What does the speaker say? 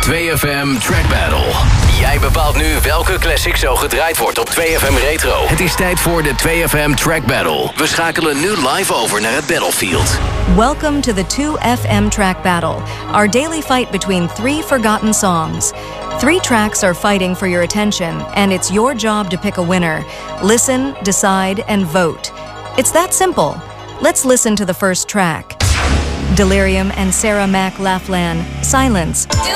2FM Track Battle. Jij bepaalt nu welke classic zo gedraaid wordt op 2FM Retro. Het is tijd voor de 2FM Track Battle. We schakelen nu live over naar het battlefield. Welcome to the 2FM Track Battle, our daily fight between 3 forgotten songs. 3 tracks are fighting for your attention, and it's your job to pick a winner. Listen, decide, and vote. It's that simple. Let's listen to the first track. Delirium and Sarah McLachlan, Silence.